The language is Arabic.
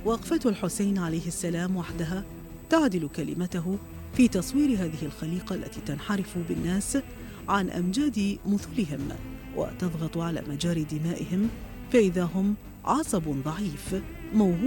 وقفة الحسين عليه السلام وحدها تعدل كلمته في تصوير هذه الخليقة التي تنحرف بالناس عن أمجاد مثلهم وتضغط على مجاري دمائهم، فإذا هم عصب ضعيف موهوب